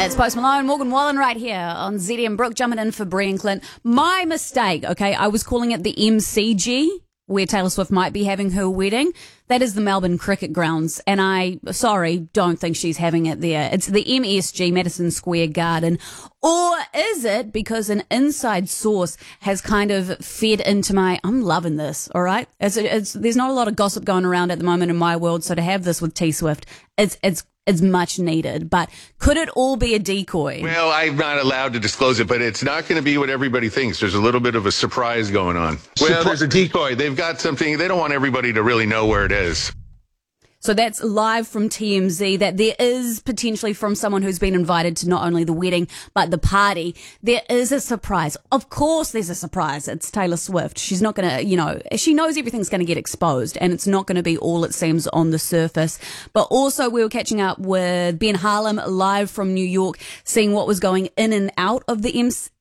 It's Post Malone, Morgan Wallen right here on ZM. Brooke jumping in for Brie and Clint. My mistake, okay? I was calling it the MCG, where Taylor Swift might be having her wedding. That is the Melbourne Cricket Grounds, and don't think she's having it there. It's the MSG, Madison Square Garden. Or is it because an inside source has kind of fed into I'm loving this, all right? There's not a lot of gossip going around at the moment in my world, so to have this with T Swift, it's much needed. But could it all be a decoy? Well, I'm not allowed to disclose it, but it's not going to be what everybody thinks. There's a little bit of a surprise going on. Well, there's a decoy. They've got something. They don't want everybody to really know where it is. So that's live from TMZ, that there is potentially from someone who's been invited to not only the wedding, but the party. There is a surprise. Of course there's a surprise. It's Taylor Swift. She's not going to, she knows everything's going to get exposed, and it's not going to be all it seems on the surface. But also we were catching up with Ben Harlem live from New York, seeing what was going in and out of the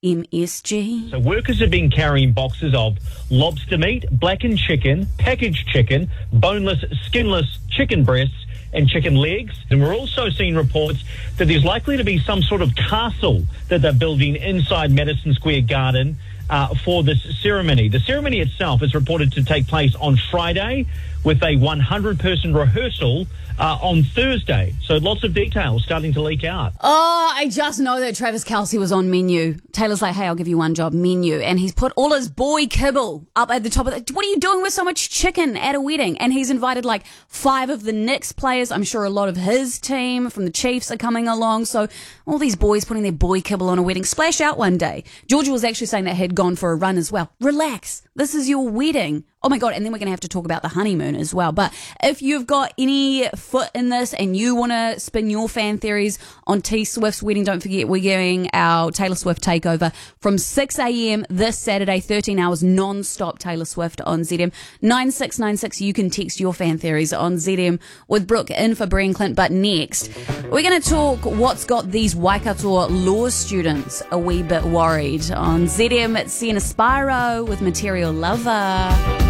MSG. So workers have been carrying boxes of lobster meat, blackened chicken, packaged chicken, boneless, skinless chicken breasts and chicken legs. And we're also seeing reports that there's likely to be some sort of castle that they're building inside Madison Square Garden for this ceremony. The ceremony itself is reported to take place on Friday with a 100-person rehearsal on Thursday. So lots of details starting to leak out. Oh, I just know that Travis Kelce was on Menu. Taylor's like, hey, I'll give you one job, Menu. And he's put all his boy kibble up at the top of it. What are you doing with so much chicken at a wedding? And he's invited like 5 of the Knicks players. I'm sure a lot of his team from the Chiefs are coming along. So all these boys putting their boy kibble on a wedding. Splash out one day. Georgia was actually saying that he'd gone for a run as well. Relax. This is your wedding. Oh my God, and then we're going to have to talk about the honeymoon as well. But if you've got any foot in this and you want to spin your fan theories on T Swift's wedding, don't forget we're getting our Taylor Swift takeover from 6 a.m. this Saturday, 13 hours non-stop Taylor Swift on ZM. 9696, you can text your fan theories on ZM with Brooke in for Brie and Clint. But next, we're going to talk what's got these Waikato law students a wee bit worried. On ZM, it's Sienna Spyro with Material Lover.